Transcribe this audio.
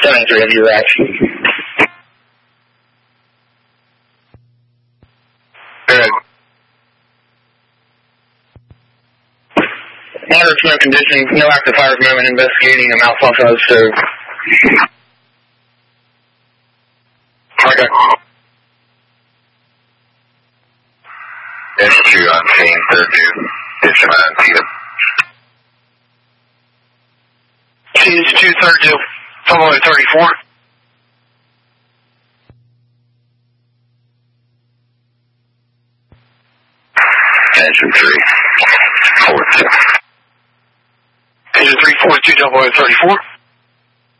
7-3, have you arrived? Good. Moderate smoke conditions, no active fire movement, investigating a malfunction of the stove. Okay. S2 on scene, 32. Issue 9, Tita. Issue 32, follow 34. Engine 3, 42. Engine 342, 34.